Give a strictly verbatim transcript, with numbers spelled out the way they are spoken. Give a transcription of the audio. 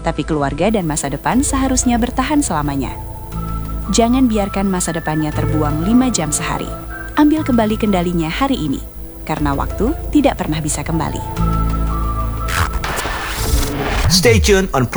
tapi keluarga dan masa depan seharusnya bertahan selamanya. Jangan biarkan masa depannya terbuang lima jam sehari. Ambil kembali kendalinya hari ini, karena waktu tidak pernah bisa kembali. Stay tuned on